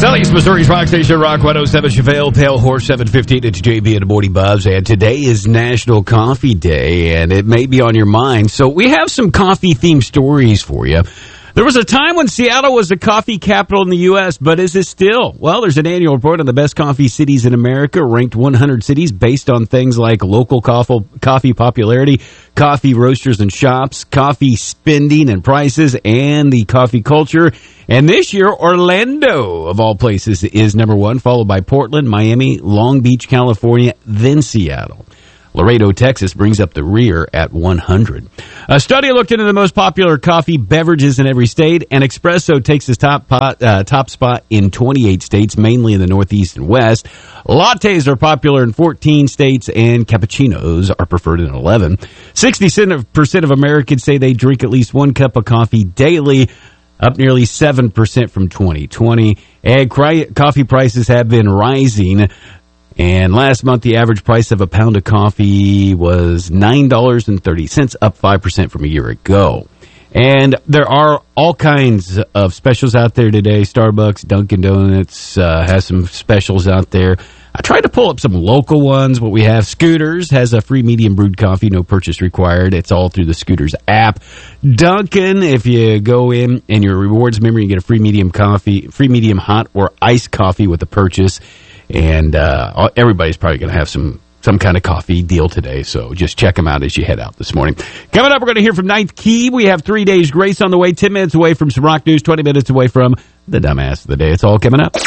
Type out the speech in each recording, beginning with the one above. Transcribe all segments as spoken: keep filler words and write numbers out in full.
Southeast Missouri's Rock Station, Rock one oh seven, Chevelle, Pale Horse, seven fifteen. It's J B and the Morning Buzz, and today is National Coffee Day, and it may be on your mind. So we have some coffee-themed stories for you. There was a time when Seattle was the coffee capital in the U S, but is it still? Well, there's an annual report on the best coffee cities in America, ranked one hundred cities based on things like local coffee, coffee popularity, coffee roasters and shops, coffee spending and prices, and the coffee culture. And this year, Orlando, of all places, is number one, followed by Portland, Miami, Long Beach, California, then Seattle. Laredo, Texas brings up the rear at one hundred. A study looked into the most popular coffee beverages in every state, and espresso takes the top pot, uh, top spot in twenty-eight states, mainly in the Northeast and West. Lattes are popular in fourteen states, and cappuccinos are preferred in eleven. sixty percent of Americans say they drink at least one cup of coffee daily, up nearly seven percent from twenty twenty. And coffee prices have been rising. And last month, the average price of a pound of coffee was nine dollars and thirty cents, up five percent from a year ago. And there are all kinds of specials out there today. Starbucks, Dunkin' Donuts uh, has some specials out there. I tried to pull up some local ones. What we have, Scooters has a free medium brewed coffee, no purchase required. It's all through the Scooters app. Dunkin', if you go in and your rewards member, you get a free medium coffee, free medium hot or iced coffee with a purchase. And uh, everybody's probably going to have some, some kind of coffee deal today, so just check them out as you head out this morning. Coming up, we're going to hear from Ninth Key. We have three days grace on the way, ten minutes away from some rock news, twenty minutes away from the dumbass of the day. It's all coming up.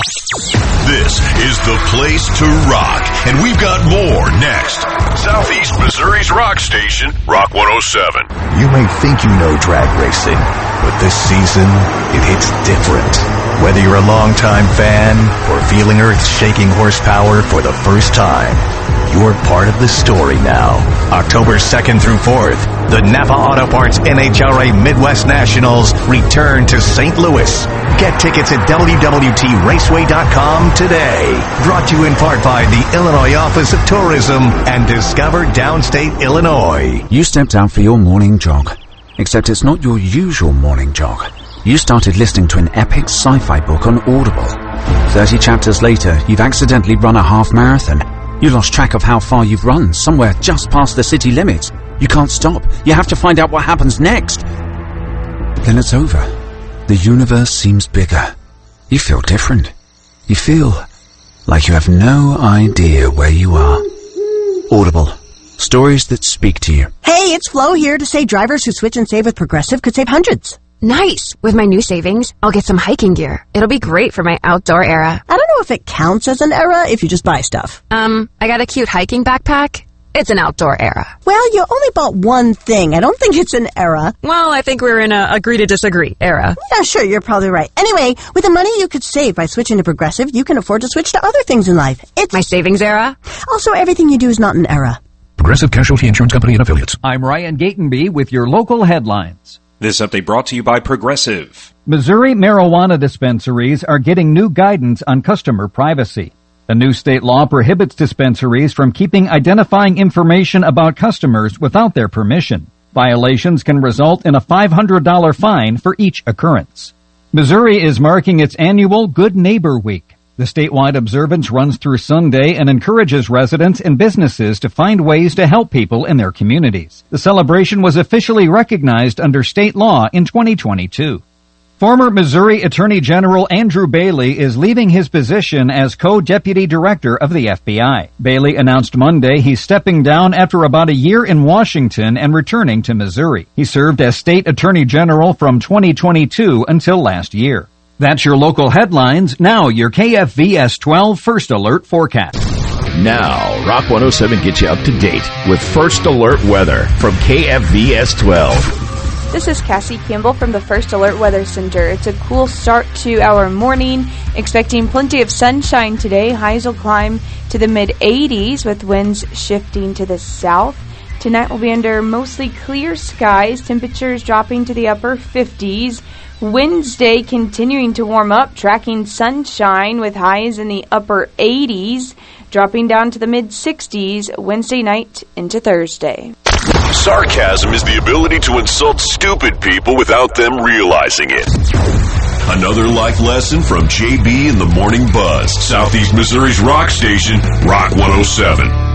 This is the place to rock, and we've got more next. Southeast Missouri's rock station, Rock one oh seven. You may think you know drag racing, but this season, it hits different. Whether you're a longtime fan or feeling earth-shaking horsepower for the first time, you're part of the story now. October second through fourth, the Napa Auto Parts N H R A Midwest Nationals return to Saint Louis. Get tickets at W W T raceway dot com today. Brought to you in part by the Illinois Office of Tourism and Discover Downstate Illinois. You stepped out for your morning jog, except it's not your usual morning jog. You started listening to an epic sci-fi book on Audible. Thirty chapters later, you've accidentally run a half marathon. You lost track of how far you've run, somewhere just past the city limits. You can't stop. You have to find out what happens next. Then it's over. The universe seems bigger. You feel different. You feel like you have no idea where you are. Audible. Stories that speak to you. Hey, it's Flo here to say drivers who switch and save with Progressive could save hundreds. Nice! With my new savings, I'll get some hiking gear. It'll be great for my outdoor era. I don't know if it counts as an era if you just buy stuff. Um, I got a cute hiking backpack. It's an outdoor era. Well, you only bought one thing. I don't think it's an era. Well, I think we're in a agree to disagree era. Yeah, sure, you're probably right. Anyway, with the money you could save by switching to Progressive, you can afford to switch to other things in life. It's my savings era. Also, everything you do is not an era. Progressive Casualty Insurance Company and Affiliates. I'm Ryan Gatenby with your local headlines. This update brought to you by Progressive. Missouri marijuana dispensaries are getting new guidance on customer privacy. A new state law prohibits dispensaries from keeping identifying information about customers without their permission. Violations can result in a five hundred dollars fine for each occurrence. Missouri is marking its annual Good Neighbor Week. The statewide observance runs through Sunday and encourages residents and businesses to find ways to help people in their communities. The celebration was officially recognized under state law in twenty twenty-two. Former Missouri Attorney General Andrew Bailey is leaving his position as co-deputy director of the F B I. Bailey announced Monday he's stepping down after about a year in Washington and returning to Missouri. He served as state attorney general from twenty twenty-two until last year. That's your local headlines. Now your K F V S twelve First Alert forecast. Now, Rock one oh seven gets you up to date with First Alert weather from K F V S twelve. This is Cassie Campbell from the First Alert Weather Center. It's a cool start to our morning. Expecting plenty of sunshine today. Highs will climb to the mid eighties with winds shifting to the south. Tonight will be under mostly clear skies. Temperatures dropping to the upper fifties. Wednesday continuing to warm up, tracking sunshine with highs in the upper eighties, dropping down to the mid sixties Wednesday night into Thursday. Sarcasm is the ability to insult stupid people without them realizing it. Another life lesson from J B and the Morning Buzz. Southeast Missouri's rock station, Rock one oh seven.